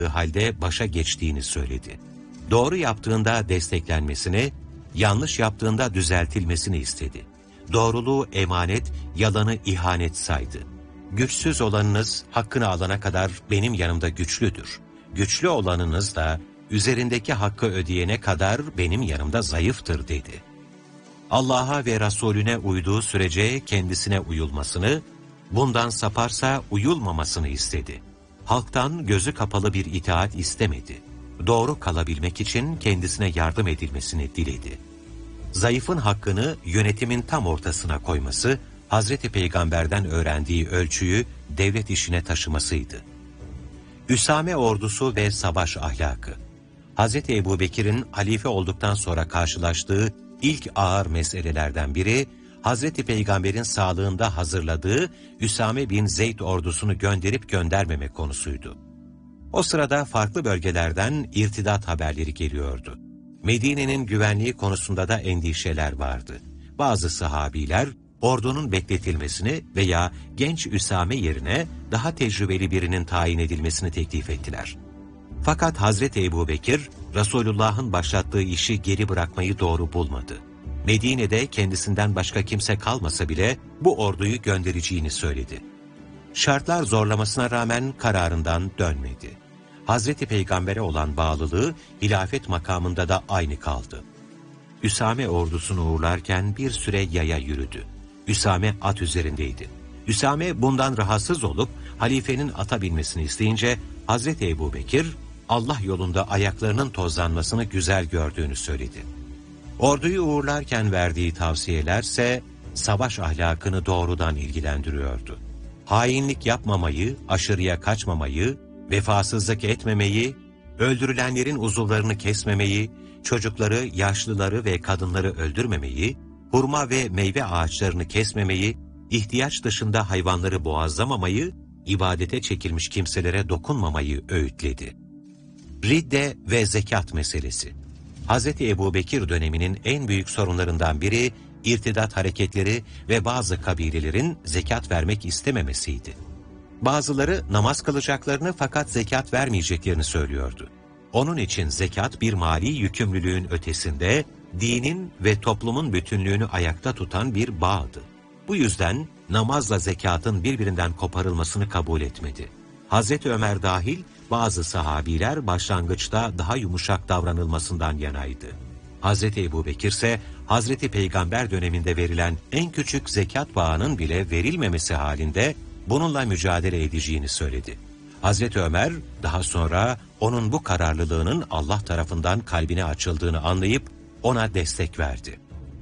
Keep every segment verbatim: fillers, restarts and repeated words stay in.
halde başa geçtiğini söyledi. Doğru yaptığında desteklenmesini, yanlış yaptığında düzeltilmesini istedi. Doğruluğu emanet, yalanı ihanet saydı. Güçsüz olanınız hakkını alana kadar benim yanımda güçlüdür. Güçlü olanınız da üzerindeki hakkı ödeyene kadar benim yanımda zayıftır dedi. Allah'a ve Resulüne uyduğu sürece kendisine uyulmasını, bundan saparsa uyulmamasını istedi. Halktan gözü kapalı bir itaat istemedi. Doğru kalabilmek için kendisine yardım edilmesini diledi. Zayıfın hakkını yönetimin tam ortasına koyması, Hazreti Peygamber'den öğrendiği ölçüyü devlet işine taşımasıydı. Üsame ordusu ve savaş ahlakı. Hazreti Ebubekir'in halife olduktan sonra karşılaştığı ilk ağır meselelerden biri, Hazreti Peygamber'in sağlığında hazırladığı Üsame bin Zeyd ordusunu gönderip göndermeme konusuydu. O sırada farklı bölgelerden irtidat haberleri geliyordu. Medine'nin güvenliği konusunda da endişeler vardı. Bazı sahabiler, ordunun bekletilmesini veya genç Üsame yerine daha tecrübeli birinin tayin edilmesini teklif ettiler. Fakat Hazreti Ebubekir, Resulullah'ın başlattığı işi geri bırakmayı doğru bulmadı. Medine'de kendisinden başka kimse kalmasa bile bu orduyu göndereceğini söyledi. Şartlar zorlamasına rağmen kararından dönmedi. Hazreti Peygamber'e olan bağlılığı hilafet makamında da aynı kaldı. Üsame ordusunu uğurlarken bir süre yaya yürüdü. Üsame at üzerindeydi. Üsame bundan rahatsız olup halifenin ata binmesini isteyince Hazreti Ebubekir, Allah yolunda ayaklarının tozlanmasını güzel gördüğünü söyledi. Orduyu uğurlarken verdiği tavsiyelerse savaş ahlakını doğrudan ilgilendiriyordu. Hainlik yapmamayı, aşırıya kaçmamayı, vefasızlık etmemeyi, öldürülenlerin uzuvlarını kesmemeyi, çocukları, yaşlıları ve kadınları öldürmemeyi, hurma ve meyve ağaçlarını kesmemeyi, ihtiyaç dışında hayvanları boğazlamamayı, ibadete çekilmiş kimselere dokunmamayı öğütledi. Ridde ve zekat meselesi. Hazreti Ebubekir döneminin en büyük sorunlarından biri, irtidat hareketleri ve bazı kabilelerin zekat vermek istememesiydi. Bazıları namaz kılacaklarını fakat zekat vermeyeceklerini söylüyordu. Onun için zekat bir mali yükümlülüğün ötesinde, dinin ve toplumun bütünlüğünü ayakta tutan bir bağdı. Bu yüzden namazla zekatın birbirinden koparılmasını kabul etmedi. Hazreti Ömer dahil bazı sahabiler başlangıçta daha yumuşak davranılmasından yanaydı. Hazreti Ebubekir ise Hazreti Peygamber döneminde verilen en küçük zekat bağının bile verilmemesi halinde bununla mücadele edeceğini söyledi. Hazreti Ömer daha sonra onun bu kararlılığının Allah tarafından kalbine açıldığını anlayıp ona destek verdi.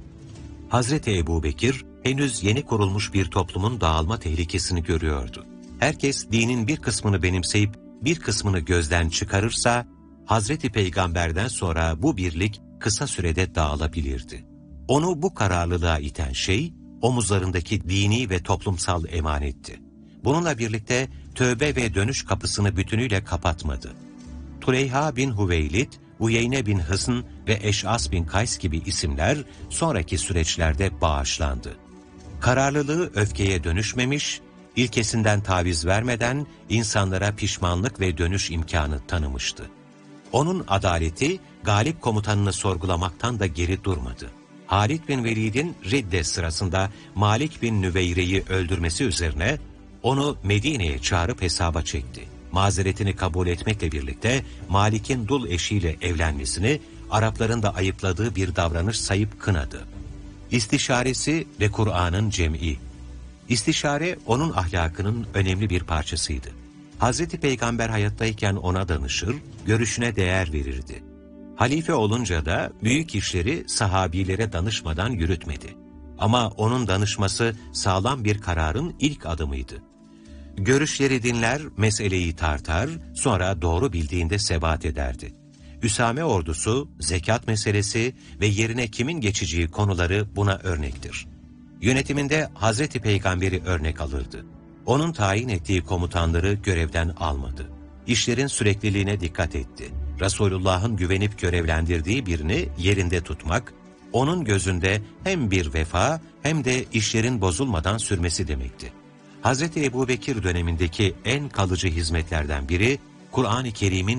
Hazreti Ebubekir henüz yeni kurulmuş bir toplumun dağılma tehlikesini görüyordu. Herkes dinin bir kısmını benimseyip bir kısmını gözden çıkarırsa Hazreti Peygamber'den sonra bu birlik kısa sürede dağılabilirdi. Onu bu kararlılığa iten şey omuzlarındaki dini ve toplumsal emanetti. Bununla birlikte tövbe ve dönüş kapısını bütünüyle kapatmadı. Tuleyha bin Hüveylid, Uyeyne bin Hısn ve Eş'as bin Kays gibi isimler sonraki süreçlerde bağışlandı. Kararlılığı öfkeye dönüşmemiş, ilkesinden taviz vermeden insanlara pişmanlık ve dönüş imkanı tanımıştı. Onun adaleti galip komutanını sorgulamaktan da geri durmadı. Halid bin Velid'in Ridde sırasında Malik bin Nüveyre'yi öldürmesi üzerine onu Medine'ye çağırıp hesaba çekti. Mazeretini kabul etmekle birlikte Malik'in dul eşiyle evlenmesini Arapların da ayıpladığı bir davranış sayıp kınadı. İstişaresi ve Kur'an'ın cem'i. İstişare onun ahlakının önemli bir parçasıydı. Hazreti Peygamber hayattayken ona danışır, görüşüne değer verirdi. Halife olunca da büyük işleri sahabilere danışmadan yürütmedi. Ama onun danışması sağlam bir kararın ilk adımıydı. Görüşleri dinler, meseleyi tartar, sonra doğru bildiğinde sebat ederdi. Üsame ordusu, zekat meselesi ve yerine kimin geçeceği konuları buna örnektir. Yönetiminde Hazreti Peygamber'i örnek alırdı. Onun tayin ettiği komutanları görevden almadı. İşlerin sürekliliğine dikkat etti. Resulullah'ın güvenip görevlendirdiği birini yerinde tutmak, onun gözünde hem bir vefa hem de işlerin bozulmadan sürmesi demekti. Hazreti Ebubekir dönemindeki en kalıcı hizmetlerden biri, Kur'an-ı Kerim'in